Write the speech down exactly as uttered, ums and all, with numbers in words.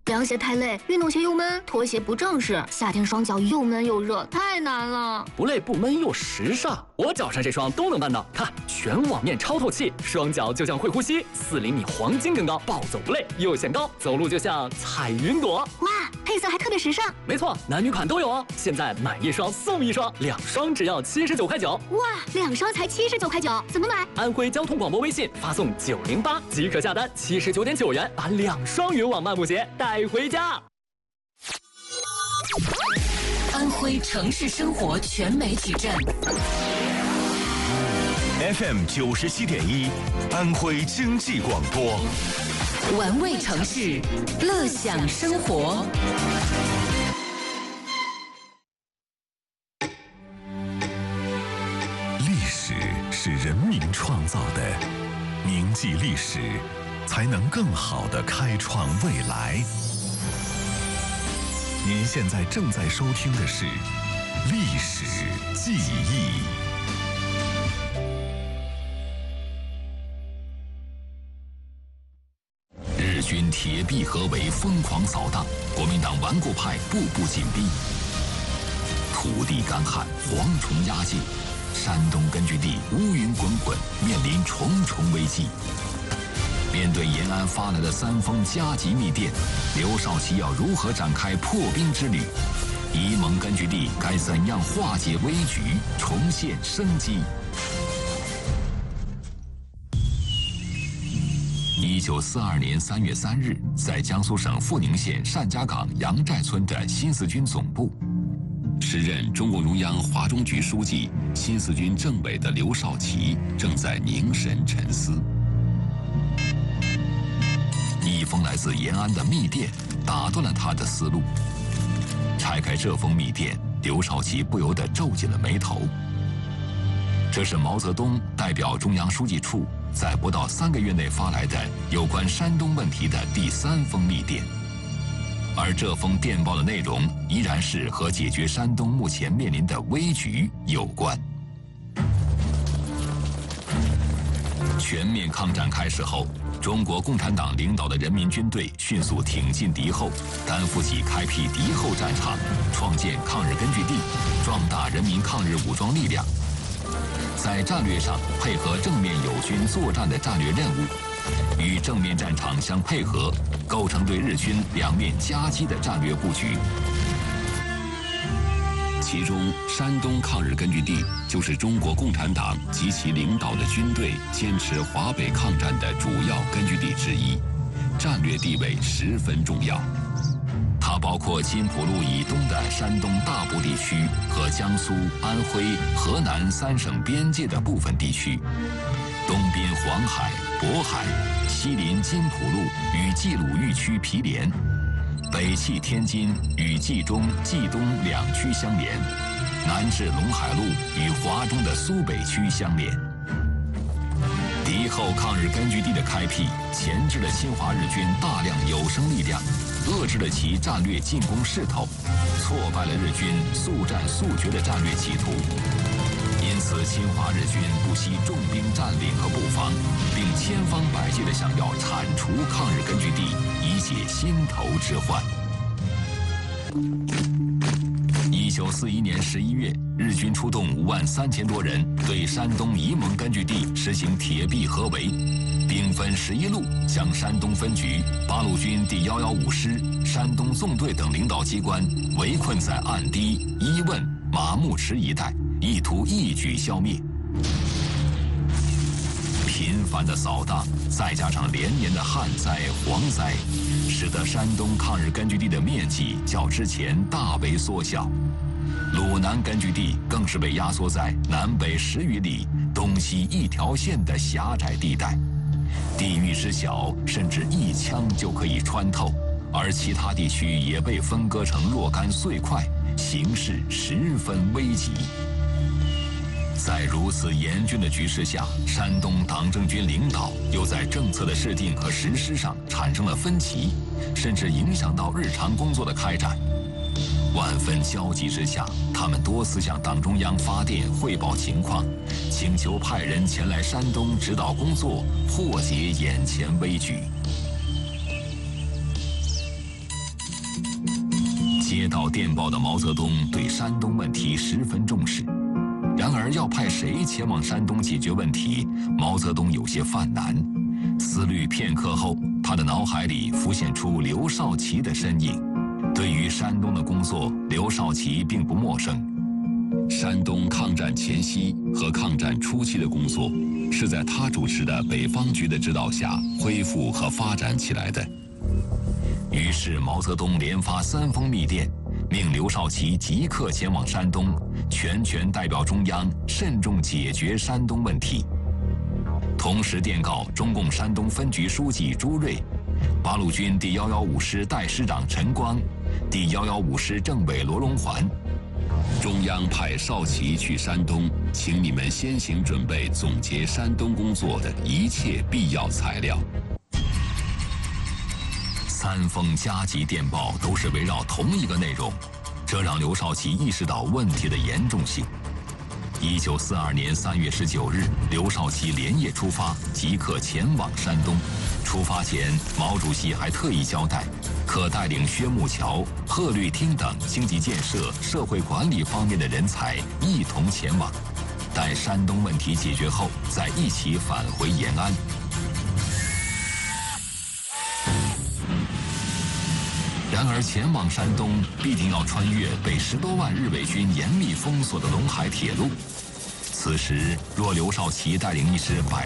凉鞋太累，运动鞋又闷，拖鞋不正式，夏天双脚又闷又热，太难了。 不累不闷又时尚，我脚上这双都能办到。看，全网面超透气，双脚就像会呼吸，四厘米黄金更高，暴走不累，又显高，走路就像踩云朵。 哇，配色还特别时尚。 没错，男女款都有哦。现在买一双送一双，两双只要七十九块九。 哇，两双才七十九块九，怎么买？ 安徽交通广播微信发送九零八即可下单，七十九点九元把两双云网漫步鞋带回家。 安徽城市生活全媒体站 F M 九十七点一，安徽经济广播， 玩味城市，乐享生活。 历史是人民创造的，铭记历史，才能更好地开创未来。您现在正在收听的是《历史记忆》。 日军铁壁合围，疯狂扫荡，国民党顽固派步步紧逼。土地干旱，蝗虫压境，山东根据地乌云滚滚，面临重重危机。面对延安发来的三封加急密电，刘少奇要如何展开破冰之旅？沂蒙根据地该怎样化解危局，重现生机？一九四二年三月三日，在江苏省富宁县单家岗杨寨村的新四军总部，时任中共中央华中局书记、新四军政委的刘少奇正在凝神沉思。一封来自延安的密电打断了他的思路。拆开这封密电，刘少奇不由得皱紧了眉头。这是毛泽东代表中央书记处在不到三个月内发来的有关山东问题的第三封密电，而这封电报的内容依然是和解决山东目前面临的危局有关。全面抗战开始后，中国共产党领导的人民军队迅速挺进敌后，担负起开辟敌后战场、创建抗日根据地、壮大人民抗日武装力量，在战略上配合正面友军作战的战略任务，与正面战场相配合，构成对日军两面夹击的战略布局。其中，山东抗日根据地就是中国共产党及其领导的军队坚持华北抗战的主要根据地之一，战略地位十分重要。它包括金浦路以东的山东大部地区和江苏、安徽、河南三省边界的部分地区，东边黄海、渤海，西临金浦路与冀鲁豫区毗连，北契天津与冀中、冀东两区相连，南至陇海路与华中的苏北区相连。敌后抗日根据地的开辟，钳制了侵华日军大量有生力量，遏制了其战略进攻势头，挫败了日军速战速决的战略企图。因此，侵华日军不惜重兵占领和布防，并千方百计地想要铲除抗日根据地，以解心头之患。一九四一年十一月，日军出动五万三千多人，对山东沂蒙根据地实行铁壁合围，兵分十一路，将山东分局、八路军第一一五师、山东纵队等领导机关围困在岸堤、伊问、马木池一带，意图一举消灭。频繁的扫荡，再加上连年的旱灾、蝗灾，使得山东抗日根据地的面积较之前大为缩小。鲁南根据地更是被压缩在南北十余里、东西一条线的狭窄地带，地域之小，甚至一枪就可以穿透，而其他地区也被分割成若干碎块，形势十分危急。在如此严峻的局势下，山东党政军领导又在政策的制定和实施上产生了分歧，甚至影响到日常工作的开展。万分焦急之下，他们多次向党中央发电汇报情况，请求派人前来山东指导工作，破解眼前危局。 接到电报的毛泽东对山东问题十分重视，然而要派谁前往山东解决问题，毛泽东有些犯难。思虑片刻后，他的脑海里浮现出刘少奇的身影。对于山东的工作，刘少奇并不陌生。山东抗战前夕和抗战初期的工作，是在他主持的北方局的指导下恢复和发展起来的。于是毛泽东连发三封密电，命刘少奇即刻前往山东，全权代表中央慎重解决山东问题。同时电告中共山东分局书记朱瑞、八路军第一一五师代师长陈光、第一一五师政委罗荣桓，中央派少奇去山东，请你们先行准备总结山东工作的一切必要材料。三封加急电报都是围绕同一个内容，这让刘少奇意识到问题的严重性。一九四二年三月十九日，刘少奇连夜出发，即刻前往山东。出发前，毛主席还特意交代，可带领薛木桥、贺绿汀等经济建设、社会管理方面的人才一同前往，待山东问题解决后，再一起返回延安。然而，前往山东必定要穿越被十多万日伪军严密封锁的陇海铁路。此时，若刘少奇带领一支百